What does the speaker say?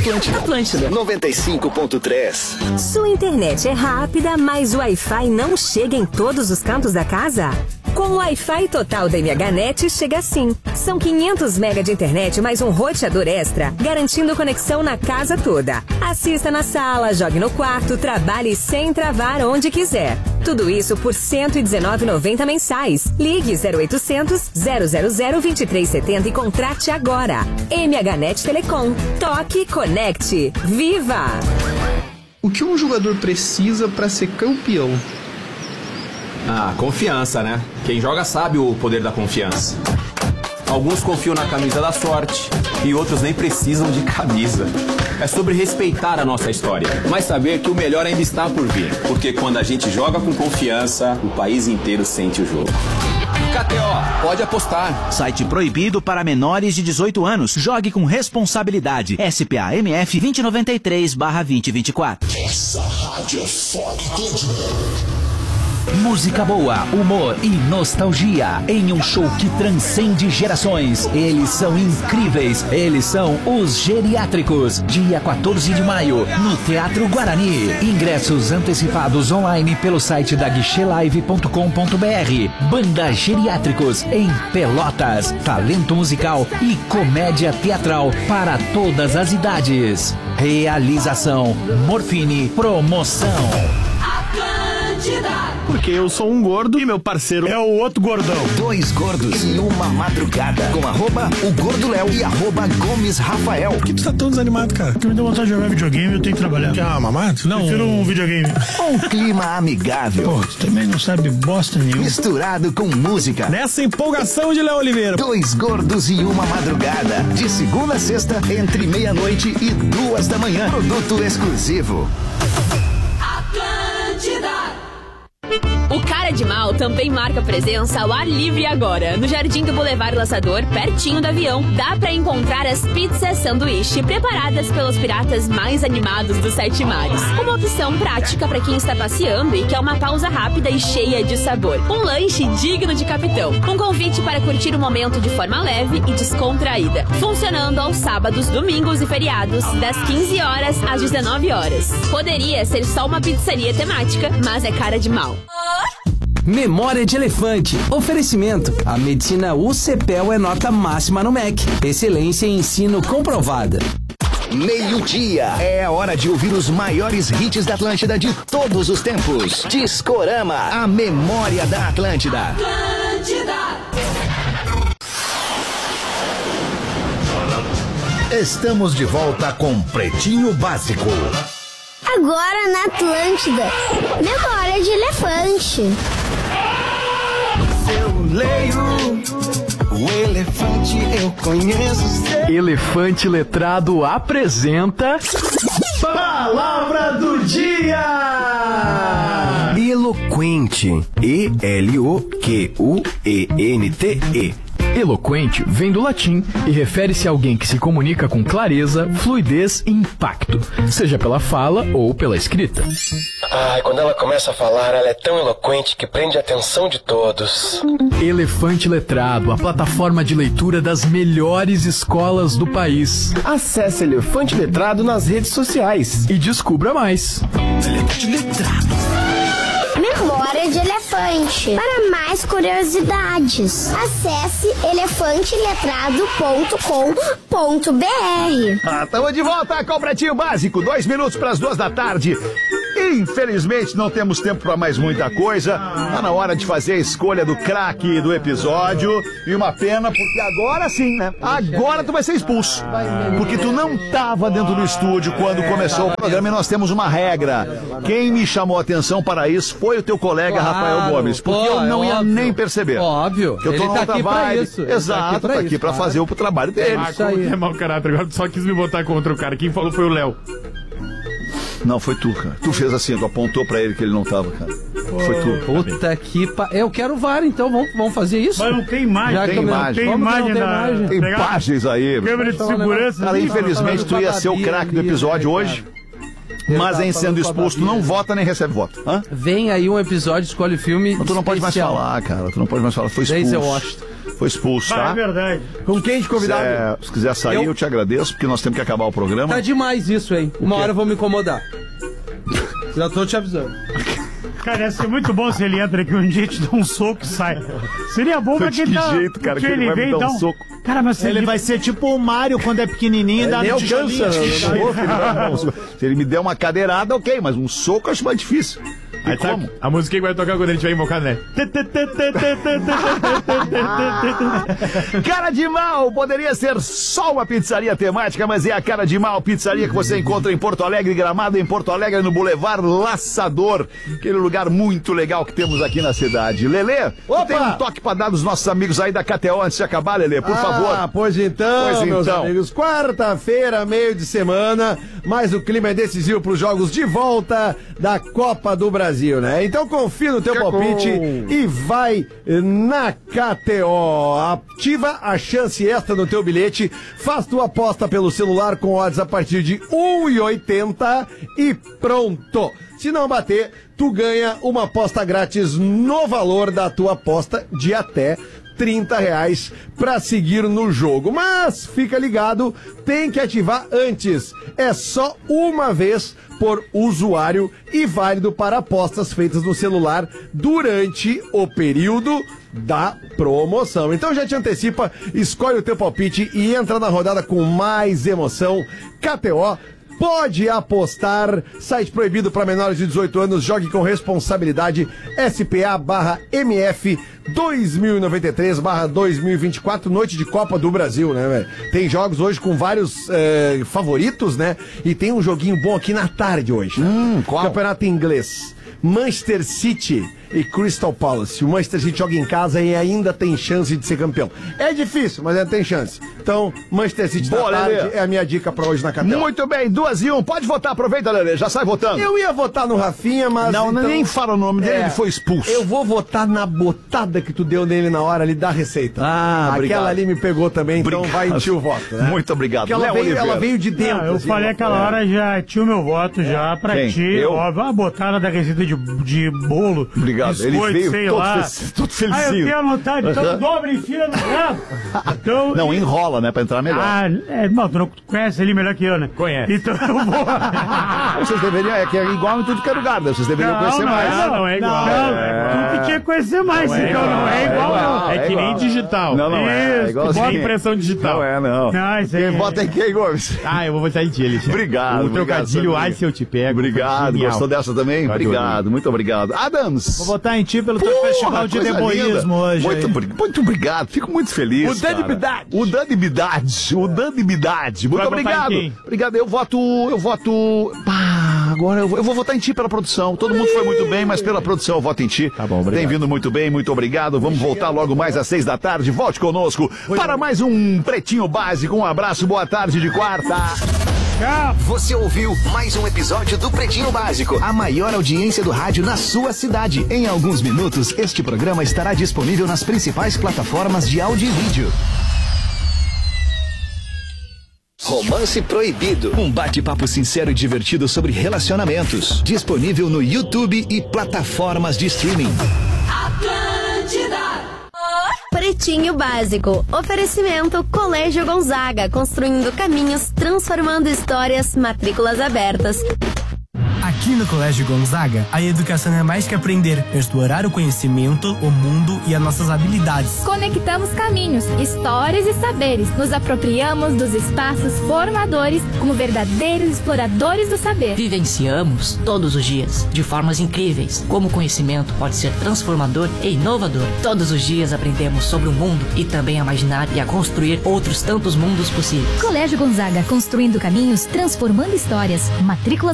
Atlântida 95.3. Sua internet é rápida, mas o Wi-Fi não chega em todos os cantos da casa? Com o Wi-Fi total da MHNet chega assim. São 500 MB de internet mais um roteador extra, garantindo conexão na casa toda. Assista na sala, jogue no quarto, trabalhe sem travar onde quiser. Tudo isso por R$ 119,90 mensais. Ligue 0800 000 2370 e contrate agora. MHNet Telecom. Toque, conecte. Viva! O que um jogador precisa para ser campeão? Confiança, né? Quem joga sabe o poder da confiança. Alguns confiam na camisa da sorte e outros nem precisam de camisa. É sobre respeitar a nossa história, mas saber que o melhor ainda está por vir. Porque quando a gente joga com confiança, o país inteiro sente o jogo. KTO, pode apostar. Site proibido para menores de 18 anos. Jogue com responsabilidade. SPA-MF 2093/2024. Essa rádio é forte. Música boa, humor e nostalgia em um show que transcende gerações. Eles são incríveis, eles são os Geriátricos. Dia 14 de maio, no Teatro Guarani. Ingressos antecipados online pelo site da guichelive.com.br. Banda Geriátricos em Pelotas. Talento musical e comédia teatral para todas as idades. Realização Morfine Promoção. Porque eu sou um gordo e meu parceiro é o outro gordão. Dois gordos e uma madrugada. Com @o Gordo Léo e @Gomes Rafael. Por que tu tá tão desanimado, cara? Porque me deu vontade de jogar videogame e eu tenho que trabalhar. Mamado? Não. Prefiro um videogame. Um clima amigável. Pô, tu também não sabe bosta nenhuma. Misturado com música. Nessa empolgação de Léo Oliveira. Dois gordos e uma madrugada. De segunda a sexta, entre meia-noite e 2 da manhã. Produto exclusivo. O Cara de Mal também marca presença ao ar livre agora. No Jardim do Boulevard Laçador, pertinho do avião, dá pra encontrar as pizzas sanduíche preparadas pelos piratas mais animados dos 7 mares. Uma opção prática pra quem está passeando e quer uma pausa rápida e cheia de sabor. Um lanche digno de capitão. Um convite para curtir o momento de forma leve e descontraída. Funcionando aos sábados, domingos e feriados, das 15 horas às 19 horas. Poderia ser só uma pizzaria temática, mas é Cara de Mal. Memória de Elefante. Oferecimento. A medicina UCPEL é nota máxima no MEC. Excelência em ensino comprovada. Meio-dia. É a hora de ouvir os maiores hits da Atlântida de todos os tempos. Discorama, a memória da Atlântida. Estamos de volta com Pretinho Básico. Agora na Atlântida, Memória de Elefante. Eu leio o elefante, eu conheço. Elefante Letrado apresenta Palavra do Dia. Eloquente. ELOQUENTE. Eloquente vem do latim e refere-se a alguém que se comunica com clareza, fluidez e impacto, seja pela fala ou pela escrita. Quando ela começa a falar, ela é tão eloquente que prende a atenção de todos. Elefante Letrado, a plataforma de leitura das melhores escolas do país. Acesse Elefante Letrado nas redes sociais e descubra mais. Elefante Letrado. Memória de Elefante. Para mais curiosidades, acesse elefanteletrado.com.br. Estamos de volta com o Pretinho Básico, 2 minutos para as 2 da tarde. Infelizmente não temos tempo para mais muita coisa. Tá na hora de fazer a escolha do craque do episódio. E uma pena, porque agora sim, né? Agora tu vai ser expulso. Porque tu não tava dentro do estúdio quando começou o programa e nós temos uma regra. Quem me chamou a atenção para isso foi o teu colega Rafael Gomes. Porque eu não ia nem perceber. Óbvio. Que eu tô ele tá aqui pra isso. Exato, tá aqui pra fazer o trabalho dele. É mau caráter, agora tu só quis me botar contra o cara. Quem falou foi o Léo. Não, foi tu, cara. Tu fez assim, tu apontou pra ele que ele não tava, cara. Foi tu. Puta que eu quero VAR, então vamos fazer isso? Mas não tem imagem. Tem imagem. Tem imagens aí. Câmera de segurança. Cara, infelizmente tu ia ser o craque do episódio hoje. Mas em sendo expulso, tu não vota nem recebe voto. Hã? Vem aí um episódio, escolhe o filme. Mas tu não pode mais falar, cara. Tu não pode mais falar. Foi expulso. Denzel Washington. Foi expulso, tá? É verdade. Com quem de convidado? Se quiser sair, eu te agradeço, porque nós temos que acabar o programa. Tá demais isso, hein? Uma hora eu vou me incomodar. Já tô te avisando. Cara, ia ser muito bom se ele entra aqui um dia, te dá um soco e sai. Seria bom pra quem tá... Que jeito, cara, que ele vai me dar um soco. Cara, mas ele vai ser tipo o Mário quando é pequenininho e dá no tijolinho. Se ele me der uma cadeirada, ok, mas um soco eu acho mais difícil. Aí tá, a música que vai tocar quando ele estiver invocado, né? Cara de Mal poderia ser só uma pizzaria temática, mas é a Cara de Mal, pizzaria que você encontra em Porto Alegre, Gramado, em Porto Alegre, no Boulevard Laçador, aquele lugar muito legal que temos aqui na cidade. Lelê, tem um toque pra dar dos nossos amigos aí da KTO antes de acabar, Lelê, por favor. Pois então, meus amigos, quarta-feira, meio de semana, mas o clima é decisivo para os jogos de volta da Copa do Brasil, né? Então confia no teu palpite e vai na KTO. Ativa a chance extra no teu bilhete, faz tua aposta pelo celular com odds a partir de 1,80 e pronto. Se não bater, tu ganha uma aposta grátis no valor da tua aposta de até R$30 para seguir no jogo. Mas fica ligado, tem que ativar antes. É só uma vez por usuário e válido para apostas feitas no celular durante o período da promoção. Então já te antecipa, escolhe o teu palpite e entra na rodada com mais emoção. KTO. Pode apostar, site proibido para menores de 18 anos, jogue com responsabilidade, SPA/MF 2093/2024, noite de Copa do Brasil, né, velho? Tem jogos hoje com vários favoritos, né? E tem um joguinho bom aqui na tarde hoje. Qual? Campeonato inglês. Manchester City e Crystal Palace. O Manchester City joga em casa e ainda tem chance de ser campeão. É difícil, mas ainda tem chance. Então, Manchester City da tarde é a minha dica pra hoje na KTO. Muito bem, 2-1. Pode votar, aproveita, Lelê. Já sai votando. Eu ia votar no Rafinha, mas... Não, então, nem fala o nome dele, ele foi expulso. Eu vou votar na botada que tu deu nele na hora ali da receita. Obrigado. Aquela ali me pegou também, então vai em ti o voto, né? Muito obrigado. Ela veio de dentro. Eu assim, falei aquela hora, já tinha o meu voto já pra ti. Óbvio, a botada da receita de bolo. Obrigado. Biscoito, ele veio sei todo, lá. todo felizinho. Eu tenho anotado, então dobra e enfia no prato. Então, não, enrola, né, pra entrar melhor. Não, tu não conhece ele melhor que eu, né? Conhece. Então eu vou... Vocês deveriam, que é igual em tudo que é lugar, né? Vocês deveriam conhecer mais. Não é igual. Tu que tinha que conhecer mais, então não é igual. É que nem digital. Não é. Bota impressão digital. Não. Quem vota em quem, Gomes? Eu vou votar em ti, Alexandre. Obrigado. O trocadilho, ai se eu te pego. Obrigado. Gostou dessa também? Obrigado, muito obrigado. Adams. Vou votar em ti pelo teu festival de deboísmo hoje. Muito obrigado, fico muito feliz. O Danibidade. Muito obrigado. Obrigado, eu voto. Agora eu vou votar em ti pela produção. Todo mundo foi muito bem, mas pela produção eu voto em ti. Tá bom, obrigado. Tem vindo muito bem, muito obrigado. Vamos voltar logo mais às 6 da tarde. Volte conosco para mais um Pretinho Básico. Um abraço, boa tarde de quarta. Você ouviu mais um episódio do Pretinho Básico, a maior audiência do rádio na sua cidade. Em alguns minutos, este programa estará disponível nas principais plataformas de áudio e vídeo. Romance Proibido, um bate-papo sincero e divertido sobre relacionamentos. Disponível no YouTube e plataformas de streaming. Pretinho Básico. Oferecimento Colégio Gonzaga, construindo caminhos, transformando histórias, matrículas abertas. Aqui no Colégio Gonzaga, a educação é mais que aprender, é explorar o conhecimento, o mundo e as nossas habilidades. Conectamos caminhos, histórias e saberes. Nos apropriamos dos espaços formadores como verdadeiros exploradores do saber. Vivenciamos todos os dias, de formas incríveis, como o conhecimento pode ser transformador e inovador. Todos os dias aprendemos sobre o mundo e também a imaginar e a construir outros tantos mundos possíveis. Colégio Gonzaga, construindo caminhos, transformando histórias. Matrículas